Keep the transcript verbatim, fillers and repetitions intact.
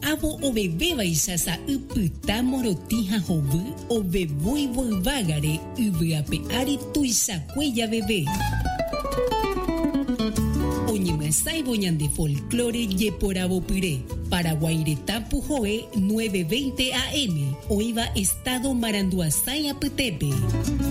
avo oveve vaichása ipyta morotĩ ha hovy ovevói voyvágare yvyape ári tuichakue javeve. Oñemyasãivo ñande folclore jeporavopyre. Paraguaireta Pujoe nueve veinte A M. Oiva Estado Maranduasái apytépe.